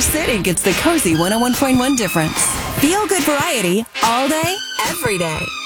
City gets the cozy 101.1 difference. Feel good variety all day, every day.